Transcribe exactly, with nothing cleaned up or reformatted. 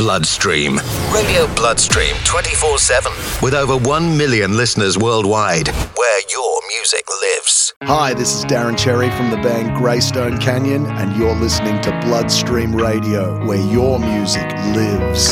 Bloodstream. Radio Bloodstream twenty-four seven. With over one million listeners worldwide. Where your music lives. Hi, this is Darren Cherry from the band Greystone Canyon, and you're listening to Bloodstream Radio, where your music lives.